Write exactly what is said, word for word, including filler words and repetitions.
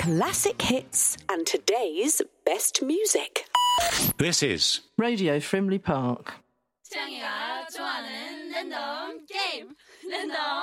classic hits and today's best music. This is Radio Frimley Park. 태양이가 좋아하는 랜덤 게임 랜덤